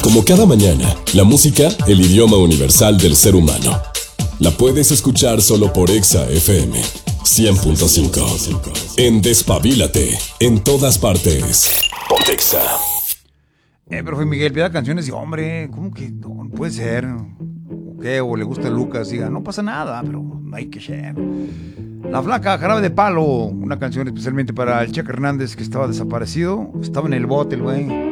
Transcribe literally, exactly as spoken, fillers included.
Como cada mañana, la música, el idioma universal del ser humano. La puedes escuchar solo por Exa F M cien punto cinco. En Despabilate, en todas partes. Ponte Exa. Eh, pero Miguel pida canciones y hombre, ¿cómo que no, no puede ser? ¿O qué? O le gusta Lucas, diga, no pasa nada, pero no hay que ser. La Flaca, Jarabe de Palo, una canción especialmente para el Cheque Hernández que estaba desaparecido. Estaba en el bote el güey.